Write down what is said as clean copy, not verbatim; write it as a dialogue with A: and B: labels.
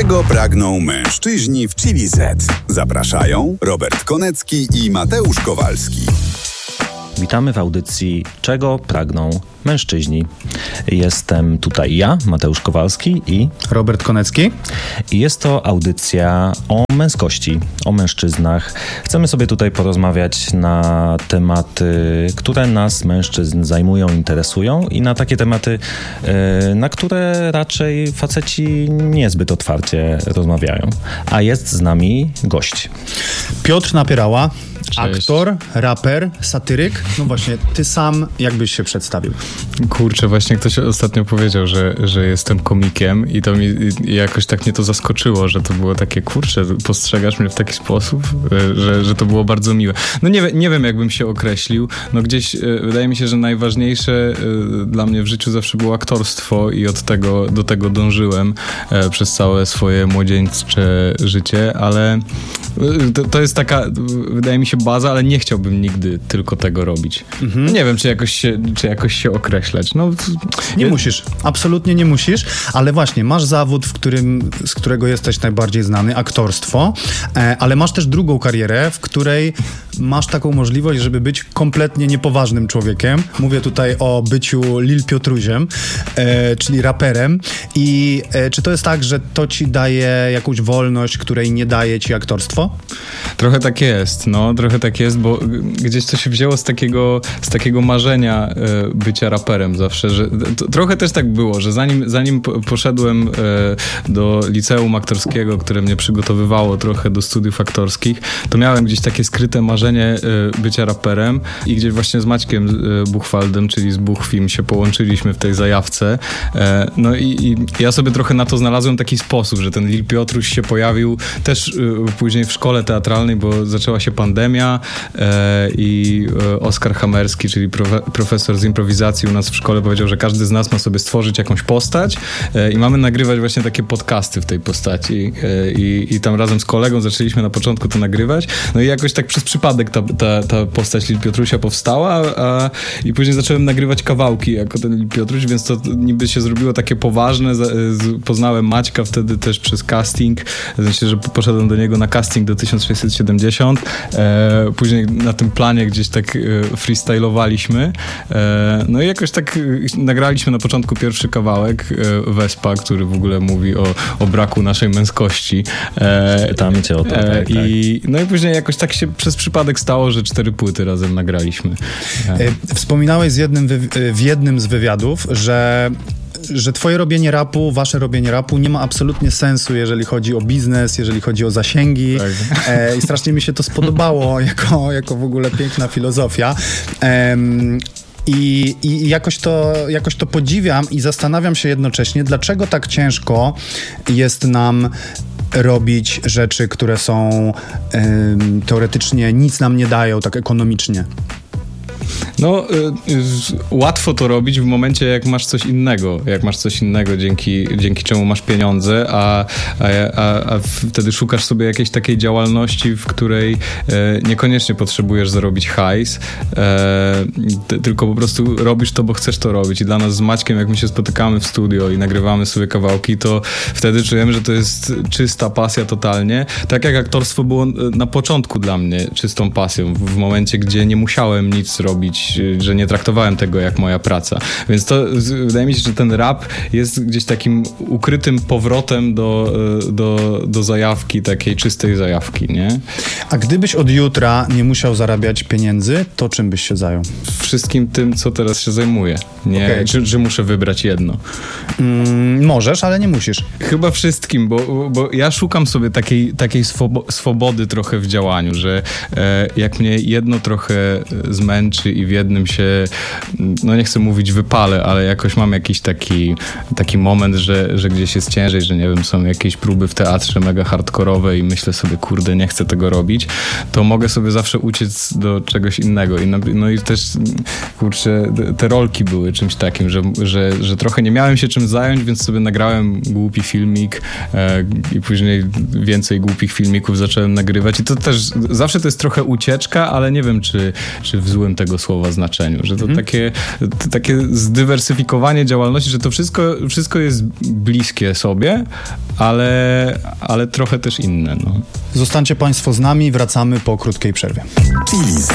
A: Czego pragną mężczyźni w Chili Z? Zapraszają Robert Konecki i Mateusz Kowalski.
B: Witamy w audycji Czego pragną mężczyźni. Jestem tutaj ja, Mateusz Kowalski i
C: Robert Konecki.
B: I jest to audycja o męskości, o mężczyznach. Chcemy sobie tutaj porozmawiać na tematy, które nas mężczyzn zajmują, interesują i na takie tematy, na które raczej faceci niezbyt otwarcie rozmawiają. A jest z nami gość.
C: Piotr Napierała.
D: Cześć.
C: Aktor, raper, satyryk. No właśnie, ty sam jakbyś się przedstawił?
D: Kurczę, właśnie ktoś ostatnio powiedział, że jestem komikiem i to mi jakoś tak mnie to zaskoczyło, że to było takie, kurczę, postrzegasz mnie w taki sposób, że to było bardzo miłe. No nie wiem, jakbym się określił. No gdzieś wydaje mi się, że najważniejsze dla mnie w życiu zawsze było aktorstwo i do tego dążyłem przez całe swoje młodzieńcze życie, ale to jest taka, wydaje mi się, baza, ale nie chciałbym nigdy tylko tego robić. Mhm. Nie wiem, czy jakoś się określać. No,
C: nie musisz, absolutnie nie musisz, ale właśnie masz zawód, z którego jesteś najbardziej znany, aktorstwo, ale masz też drugą karierę, w której masz taką możliwość, żeby być kompletnie niepoważnym człowiekiem. Mówię tutaj o byciu Lil Piotruziem, czyli raperem. I czy to jest tak, że to ci daje jakąś wolność, której nie daje ci aktorstwo?
D: Trochę tak jest, bo gdzieś to się wzięło z takiego marzenia bycia raperem zawsze, że trochę też tak było, że zanim poszedłem do liceum aktorskiego, które mnie przygotowywało trochę do studiów aktorskich, to miałem gdzieś takie skryte marzenie bycia raperem i gdzieś właśnie z Maćkiem Buchwaldem, czyli z Buchfilm, się połączyliśmy w tej zajawce. No i ja sobie trochę na to znalazłem taki sposób, że ten Lil Piotruś się pojawił też później w szkole teatralnej, bo zaczęła się pandemia i Oskar Hamerski, czyli profesor z improwizacji u nas w szkole, powiedział, że każdy z nas ma sobie stworzyć jakąś postać i mamy nagrywać właśnie takie podcasty w tej postaci i tam razem z kolegą zaczęliśmy na początku to nagrywać, no i jakoś tak przez przypadek ta postać Lil Piotrusia powstała i później zacząłem nagrywać kawałki jako ten Lil Piotruś, więc to niby się zrobiło takie poważne. Poznałem Maćka wtedy też przez casting, w sensie, że poszedłem do niego na casting do 1670. Później na tym planie gdzieś tak freestylowaliśmy. No i jakoś tak nagraliśmy na początku pierwszy kawałek Wespa, który w ogóle mówi o braku naszej męskości.
B: Pytamy cię o to.
D: No i później jakoś tak się przez przypadek stało, że 4 płyty razem nagraliśmy.
C: Wspominałeś w jednym z wywiadów, że twoje robienie rapu, wasze robienie rapu nie ma absolutnie sensu, jeżeli chodzi o biznes, jeżeli chodzi o zasięgi. Tak. I strasznie mi się to spodobało jako w ogóle piękna filozofia. I jakoś to podziwiam i zastanawiam się jednocześnie, dlaczego tak ciężko jest nam robić rzeczy, które są teoretycznie nic nam nie dają, tak ekonomicznie.
D: No, łatwo to robić w momencie, jak masz coś innego, dzięki czemu masz pieniądze, a wtedy szukasz sobie jakiejś takiej działalności, w której niekoniecznie potrzebujesz zarobić hajs, tylko po prostu robisz to, bo chcesz to robić. I dla nas z Maćkiem, jak my się spotykamy w studio i nagrywamy sobie kawałki, to wtedy czujemy, że to jest czysta pasja totalnie. Tak jak aktorstwo było na początku dla mnie czystą pasją, w momencie, gdzie nie musiałem nic robić, że nie traktowałem tego jak moja praca. Więc to wydaje mi się, że ten rap jest gdzieś takim ukrytym powrotem do zajawki, takiej czystej zajawki, nie?
C: A gdybyś od jutra nie musiał zarabiać pieniędzy, to czym byś się zajął?
D: Wszystkim tym, co teraz się zajmuję. Nie? Okay. Czy muszę wybrać jedno?
C: Możesz, ale nie musisz.
D: Chyba wszystkim, bo ja szukam sobie takiej swobody trochę w działaniu, że jak mnie jedno trochę zmęczy i w jednym się, no nie chcę mówić wypalę, ale jakoś mam jakiś taki moment, że gdzieś jest ciężej, że nie wiem, są jakieś próby w teatrze mega hardkorowe i myślę sobie, kurde, nie chcę tego robić, to mogę sobie zawsze uciec do czegoś innego. No i też, kurczę, te rolki były czymś takim, że trochę nie miałem się czym zająć, więc sobie nagrałem głupi filmik i później więcej głupich filmików zacząłem nagrywać i to też zawsze to jest trochę ucieczka, ale nie wiem, czy w złym tego tego słowa znaczeniu, że to takie zdywersyfikowanie działalności, że to wszystko jest bliskie sobie, ale trochę też inne. No.
C: Zostańcie Państwo z nami, wracamy po krótkiej przerwie.
A: Chili Z.